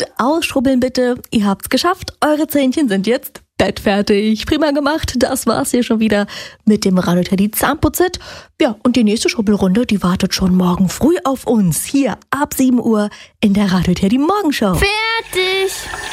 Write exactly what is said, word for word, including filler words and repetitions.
Und ausschrubbeln bitte. Ihr habt's geschafft. Eure Zähnchen sind jetzt bettfertig. Prima gemacht. Das war's hier schon wieder mit dem Radio Teddy Zahnputz-Hit. Ja, und die nächste Schrubbelrunde, die wartet schon morgen früh auf uns. Hier ab sieben Uhr in der Radio Teddy Morgenshow. Fertig!